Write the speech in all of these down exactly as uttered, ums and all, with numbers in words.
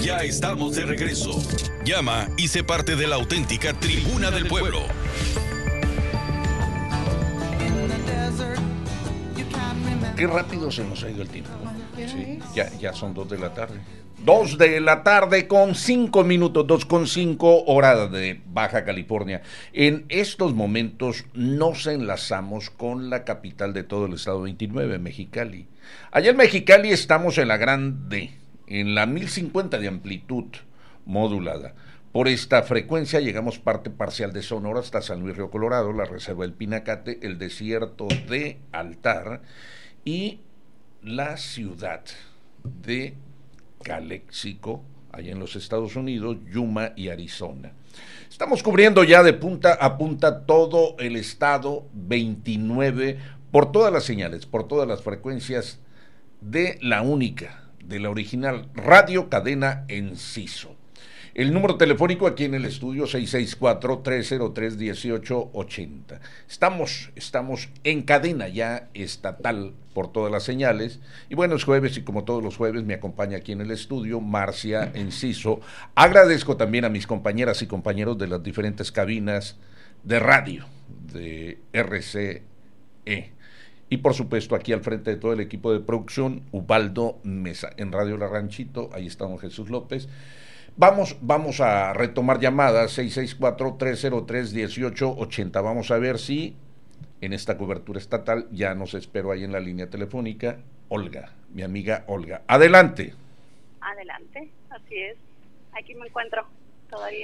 Ya estamos de regreso. Llama y sé parte de la auténtica Tribuna del Pueblo. Qué rápido se nos ha ido el tiempo. Sí, ya, ya son dos de la tarde. Dos de la tarde con cinco minutos, dos con cinco, hora de Baja California. En estos momentos nos enlazamos con la capital de todo el estado veintinueve, Mexicali. Allá en Mexicali estamos en la Gran D, en la mil cincuenta de amplitud modulada. Por esta frecuencia llegamos parte parcial de Sonora hasta San Luis Río Colorado, la Reserva del Pinacate, el desierto de Altar y la ciudad de Calexico, allá en los Estados Unidos, Yuma y Arizona. Estamos cubriendo ya de punta a punta todo el estado veintinueve por todas las señales, por todas las frecuencias de la única, de la original Radio Cadena Enciso. El número telefónico aquí en el estudio seis seis cuatro, tres cero tres, uno ocho ocho cero. Estamos, estamos en cadena ya estatal por todas las señales. Y bueno, es jueves y como todos los jueves me acompaña aquí en el estudio Marcia Enciso. Agradezco también a mis compañeras y compañeros de las diferentes cabinas de radio de R C E. Y por supuesto aquí al frente de todo el equipo de producción, Ubaldo Mesa. En Radio La Ranchito, ahí está don Jesús López. Vamos, vamos a retomar llamadas, seis seis cuatro, tres cero tres, uno ocho ocho cero. Vamos a ver si en esta cobertura estatal ya nos espero ahí en la línea telefónica. Olga, mi amiga Olga. Adelante. Adelante, así es. Aquí me encuentro todavía.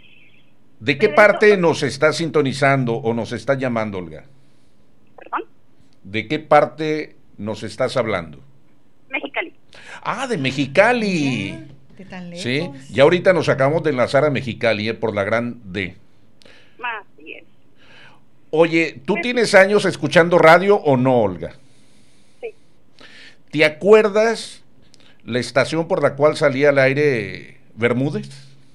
¿De qué parte nos está sintonizando o nos está llamando, Olga? ¿Perdón? ¿De qué parte nos estás hablando? Mexicali. Ah, de Mexicali. Ya. ¿De tan lejos? Sí, ya ahorita nos acabamos de enlazar a Mexicali, eh, por la Gran D. Así es. Oye, ¿tú tienes años escuchando radio o no, Olga? Sí. ¿Te acuerdas la estación por la cual salía al aire Bermúdez?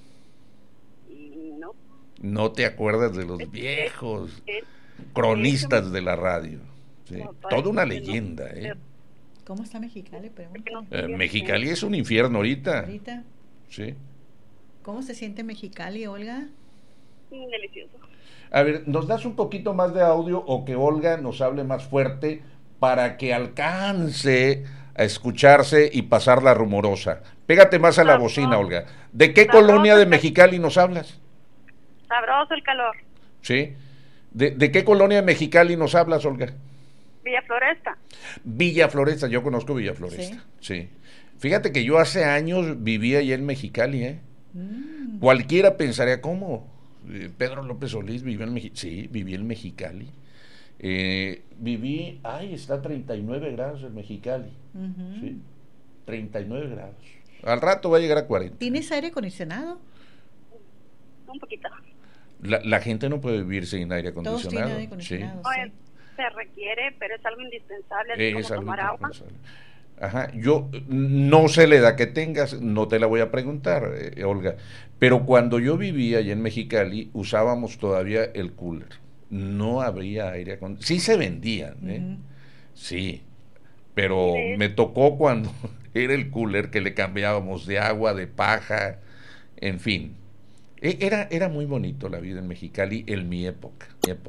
No. ¿No te acuerdas de los viejos Es, cronistas de la radio? Sí. No, Toda una no. leyenda, ¿eh? ¿Cómo está Mexicali? Pregúntale. Eh, Mexicali es un infierno ahorita. Ahorita. Sí. ¿Cómo se siente Mexicali, Olga? Delicioso. A ver, ¿nos das un poquito más de audio o que Olga nos hable más fuerte para que alcance a escucharse y pasar la rumorosa? Pégate más a la Sabroso. bocina, Olga. ¿De qué Sabroso colonia de el Mexicali nos hablas? Sabroso el calor. ¿Sí? ¿De, de qué colonia de Mexicali nos hablas, Olga? Villa Floresta. Villa Floresta, yo conozco Villa Floresta. Sí. Sí. Fíjate que yo hace años vivía allá en Mexicali, ¿eh? Mm. Cualquiera pensaría, ¿cómo? Eh, Pedro López Solís vivió en Mexicali. Sí, viví en Mexicali. Eh, viví, ay, está a treinta y nueve grados en Mexicali. Uh-huh. Sí, treinta y nueve grados. Al rato va a llegar a cuarenta. ¿Tienes aire acondicionado? Un poquito. La, la gente no puede vivir sin aire Todos acondicionado. tienen aire acondicionado. Sí. Oye, se requiere, pero es algo indispensable, así Eh, como es algo tomar agua. indispensable. Ajá, yo no sé la edad que tengas, no te la voy a preguntar, eh, Olga, pero cuando yo vivía allá en Mexicali usábamos todavía el cooler, no habría aire acondicionado, sí se vendían, ¿eh? Uh-huh. Sí, pero Sí. me tocó cuando era el cooler que le cambiábamos de agua, de paja, en fin, E- era, era muy bonito la vida en Mexicali en mi época, mi época.